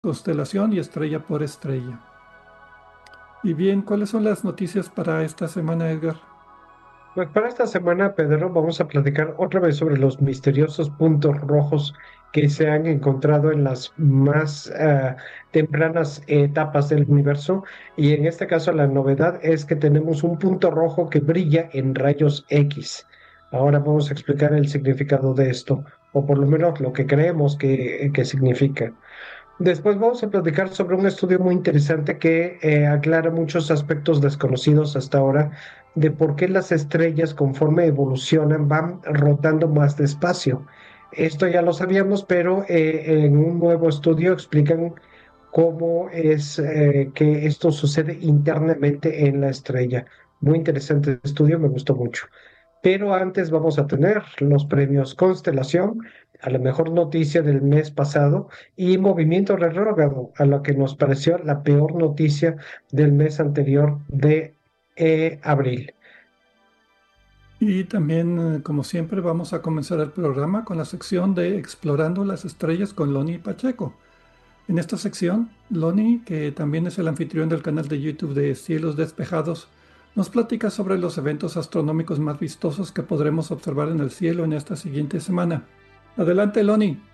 constelación y estrella por estrella. Y bien, ¿cuáles son las noticias para esta semana, Edgar? Pues para esta semana, Pedro, vamos a platicar otra vez sobre los misteriosos puntos rojos que se han encontrado en las más tempranas etapas del universo. Y en este caso, la novedad es que tenemos un punto rojo que brilla en rayos X. Ahora vamos a explicar el significado de esto, o por lo menos lo que creemos que significa. Después vamos a platicar sobre un estudio muy interesante que aclara muchos aspectos desconocidos hasta ahora de por qué las estrellas conforme evolucionan van rotando más despacio. Esto ya lo sabíamos, pero en un nuevo estudio explican cómo es que esto sucede internamente en la estrella. Muy interesante estudio, me gustó mucho. Pero antes vamos a tener los premios Constelación, a la mejor noticia del mes pasado, y Movimiento Retrógrado, a lo que nos pareció la peor noticia del mes anterior de abril. Y también, como siempre, vamos a comenzar el programa con la sección de Explorando las Estrellas con Loni Pacheco. En esta sección, Loni, que también es el anfitrión del canal de YouTube de Cielos Despejados, nos platica sobre los eventos astronómicos más vistosos que podremos observar en el cielo en esta siguiente semana. Adelante, Loni.